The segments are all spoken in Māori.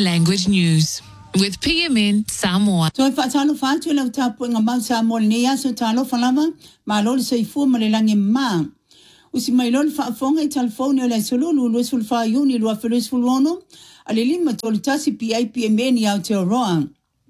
Language News with PMN Samoa. So fa talo fa tu le tapu nga ma Samoa ni ya so talo fa lama ma lo se fu ma le langi ma. Usi mai lo fa fonga I telefone le solo lo sul fa yuni lo fa lo sul wono ale lima tol tasi PMN ya te roa.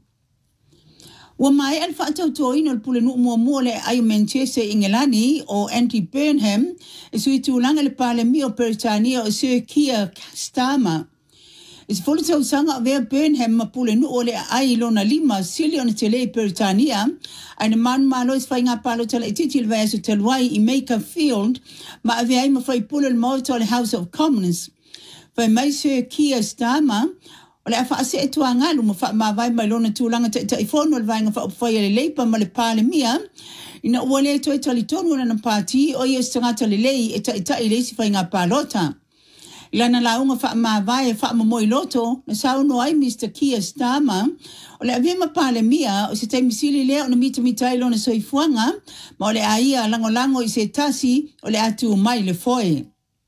Wa mai al fa tau to ino pule no mo le ai Manchester Ingelani o Andy Burnham sui tu langa le pale mio Peritania o Sir Keir Starmer. Is full so sanga ve Burnham mapule no ole ai lona lima silion tele Peritania and man malo is fainga palo tele titil veso telwai I make a field ma ave ai ma fai pule mo tole House of Commons. Fa mai Sir Keir Starmer ole fa se tu angalu ma vai mai lona tulanga te fono le vai fa fai le leipa ma le pale mia ina ole to tole tonu na party o yes tanga le lei eta ile si fainga palota. Ilana launga fa ma vai fa mo loto na sao no ai Mr. Keir Starmer ole ave ma pale mia o se te misili le ona mita ilo na soifuanga ma ole ai lango I se tasi ole atu mai le foi.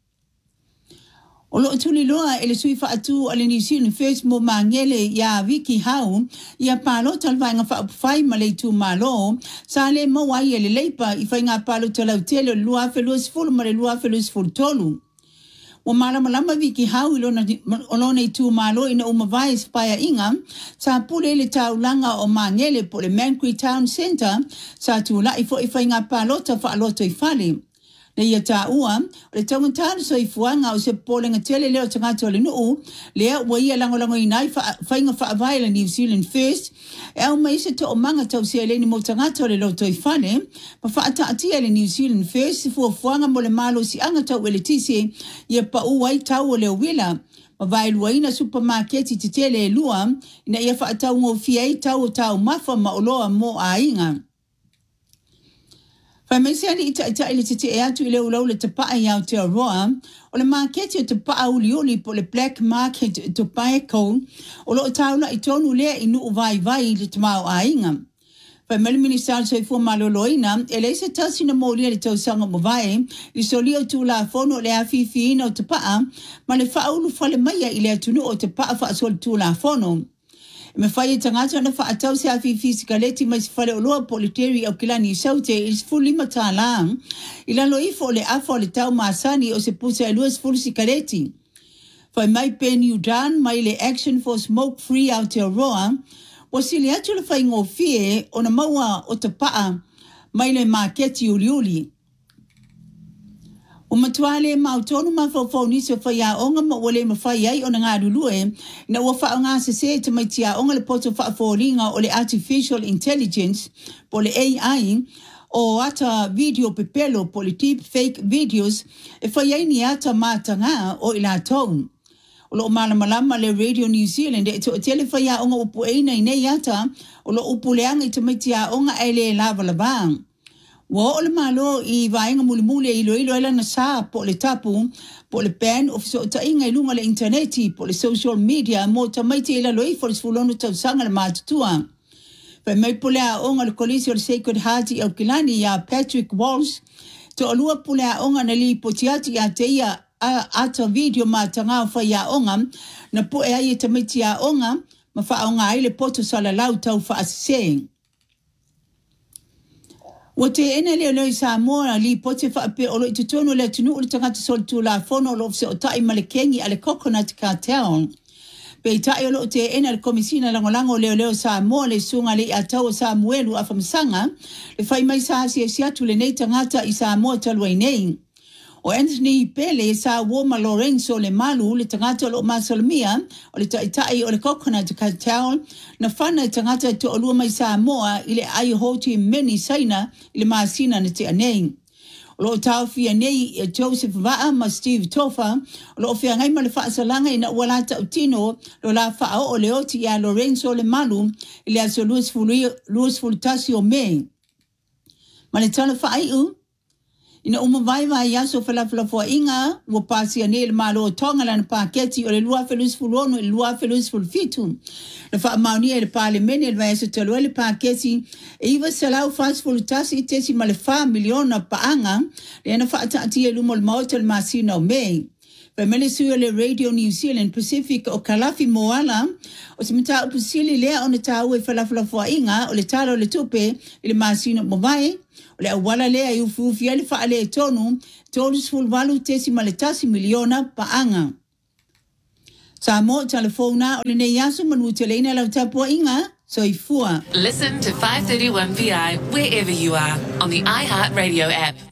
Olo tuli loa ele sui fa atu ale New Zealand First mo mangele ya Vicky Hau ya palo talvanga fa fai male tu malo sale mo wai ele leipa I fai nga palo tala tele lua felus full male lua felus full tolu. Wa malama Vicky Hau olona tu malo ina umavai spaya inga sa pule le taulanga o mangele po le Manquay Town Centre sa tu la ifo fai nga palo ta fa loto ifale. Na ia ta ua, le taungatana so I fuanga o se polenga tele leo tangato le nuu, lea wa ia lango inai whainga whaavaila New Zealand First, eo mai se to o manga tau se eleni mo tangato le loto I whane, pa whaata atia le New Zealand First, fua fuanga mo le malo si anga tau ele tise, ia pa uai tau o leo wila, ma vailua ina supermarketi te tele e lua, ina ia whaatau ngō fiei tau o tau mafa ma oloa mo a inga. Fa mesani ita ile tete e atu ile ulau le tapa ya te roa o le market te tapa uliuli po le black market tobacco o lo taula I tonu le inu vai le tamau ainga. Fa mel minister se fu maloloina ele se tasi na mo le tau sanga mo vai I solio tu la fono le afifi no tapa ma le faulu fa le mai ile tunu o tapa fa sol tu la fono. Me fai tangata na fa atau se afi fisikaleti mas fale oloa politeri au kilani saute is fully matala ila lo ifo le afo le tau masani o se pusa eluas full sikaleti fai mai pen you done mai le action for smoke free out te roa wasili atu le fai ngofie o na maua o te paa mai le marketi uliuli o matuale mautonu mafofo ni se fai a onga ma wale mafai ai o na ngā lulue na wafa ngā se te mai tia onga le poto wha fōringa o le artificial intelligence po le AI o ata video pepelo po le deep fake videos e fai ai ni ata mātanga o ila tau. O lo malama le Radio New Zealand e to tele fai a onga upu eina I nei ata o lo upu leanga I te mai tia onga ele lava lavang. Wa ole malo I vaenga mulimuli ilo ela na sa po le tapu po le ban of so ta inga ilunga le interneti po le social media mo ta mai te ila loi for fulono tau sanga le matutua. Fa mai po le a onga le kolisi o le Sacred Heart au kilani ya Patrick Walsh to alua po le a onga na li potiati a te ia ata video matanga fa ya onga na po e ai ta mai te a onga ma fa onga ai le poto sala lau tau fa aseng. O te ene leo Samoa li pote whaape o lo I tutono le tunu o le tangata sol tu la fono o lo se o tai malekengi ale coconut cartel. Pe tai o lo te ene al komisina langolango leo Samoa le sunga le atau Samuelu a famsanga le whai mai sa si atu le nei tangata I Samoa talwai nei. O Anthony Pele sa Woma Lorenzo le malu le tangata lo masolmia o le tai o le coconut cartel na whana tangata to o lua mai Samoa I le ai hoti meni saina I le maasina na te anei. O lo tau fia nei Joseph Vaa ma Steve Tofa o lo fia ngai ma le whaasalanga ina walata utino lo la wha o le oti a Lorenzo le malu I le aso luas fultasi o me. Ma le tala whaaiu ina vai aso falafua inga wo pasi ane le malo tonga lana paketi o le lua felus fulono le lua felus fulfitu. Le wha mauni e le parlemene le vai aso talo le paketi e iwa salau fas fulutasi tesi ma le wha miliona paanga le ana wha atati e lumo le maota le masina o mei. Pemele sui le Radio New Zealand Pacific o Kalafi Moala, o se mta upusili lea o ne tau e falafala inga o le talo le tupe ile masino mawai, o le awala lea i ufufi ali faale e tonu sfulwalu tesi maletasi miliona pa anga. Samo telefona o le ne yasu manu teleina lau tapua inga, soifua. Listen to 531 VI wherever you are on the iHeartRadio app.